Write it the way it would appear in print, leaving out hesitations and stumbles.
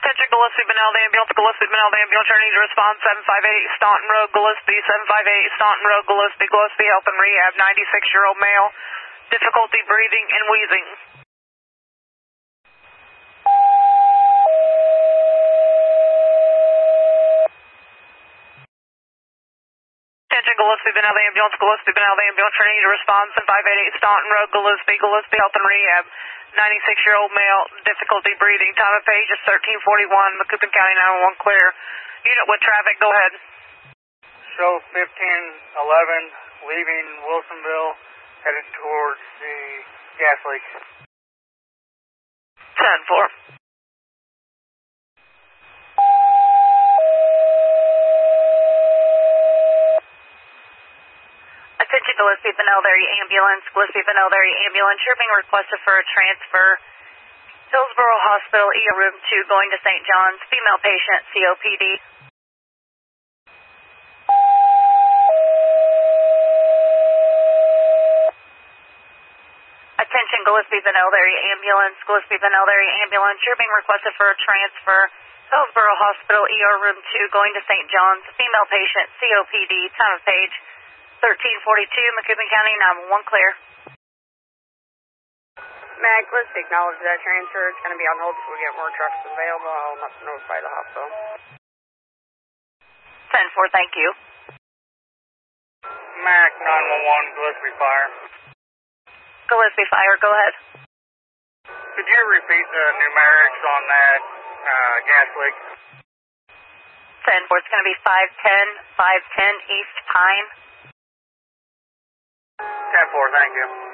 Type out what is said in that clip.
Attention Gillespie, Benel, the ambulance, Gillespie, Benel, the ambulance, need to respond 758 Staunton Road, Gillespie, 758 Staunton Road, Gillespie, Gillespie, help and rehab, 96-year-old male, difficulty breathing and wheezing. Attention Gillespie, Benel, the ambulance, Gillespie, Benel, the ambulance, need to respond 758 Staunton Road, Gillespie, Gillespie, help and rehab, 96-year-old male, difficulty breathing. Time of page is 1341, Macoupin County 911 clear. Unit with traffic, go ahead. Show 1511, leaving Wilsonville, headed towards the gas leak. 10-4. Attention Gillespie, Benel, ambulance, Gillespie, Benel, ambulance. You're being requested for a transfer. Hillsborough Hospital, ER Room 2, going to St. John's. Female patient, COPD. Attention Gillespie, Benel, ambulance, Gillespie, Benel, ambulance. You're being requested for a transfer. Hillsborough Hospital, ER Room 2, going to St. John's. Female patient, COPD. Time of page 1342, Macoupin County 911 clear. Mag, let's acknowledge that transfer. It's going to be on hold until we get more trucks available. I'll notify the hospital. 10-4, thank you. Mac 911, Gillespie Fire. Gillespie Fire, go ahead. Could you repeat the numerics on that gas leak? 10-4, it's going to be 510 East Pine. 10-4, thank you.